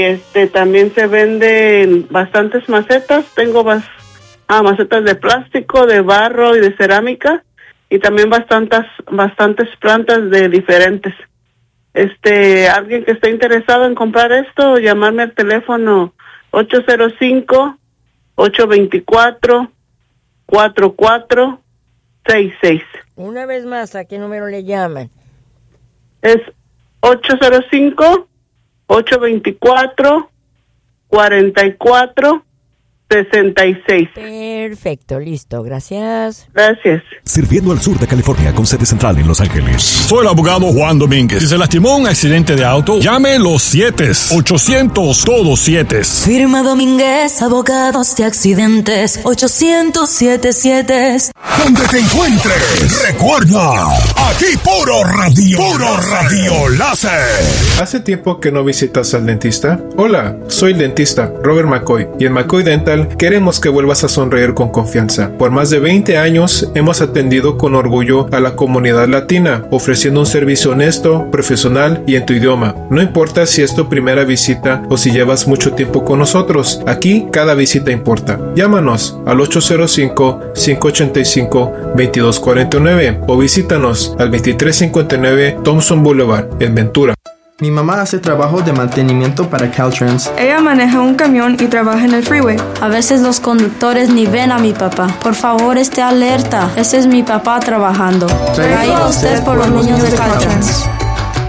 También se venden bastantes macetas. Tengo macetas de plástico, de barro y de cerámica, y también bastantes plantas de diferentes. Alguien que esté interesado en comprar esto, llamarme al teléfono 805-824-4466. Una vez más, ¿a qué número le llaman? Es 805-824-4466. Perfecto, listo, gracias. Gracias. Sirviendo al sur de California con sede central en Los Ángeles. Soy el abogado Juan Domínguez. Si se lastimó un accidente de auto, llame los 7, 800, todos 7. Firma Domínguez, abogados de accidentes, 800-77. Donde te encuentres, recuerda, aquí Puro Radio Láser. ¿Hace tiempo que no visitas al dentista? Hola, soy el dentista Robert McCoy, y en McCoy Dental queremos que vuelvas a sonreír con confianza. Por más de 20 años hemos atendido con orgullo a la comunidad latina, ofreciendo un servicio honesto, profesional y en tu idioma. No importa si es tu primera visita o si llevas mucho tiempo con nosotros, aquí cada visita importa. Llámanos al 805-585-2249 o visítanos al 2359 Thompson Boulevard en Ventura. Mi mamá hace trabajo de mantenimiento para Caltrans. Ella maneja un camión y trabaja en el freeway. A veces los conductores ni ven a mi papá. Por favor, esté alerta. Ese es mi papá trabajando. Traído a usted por los niños de Caltrans.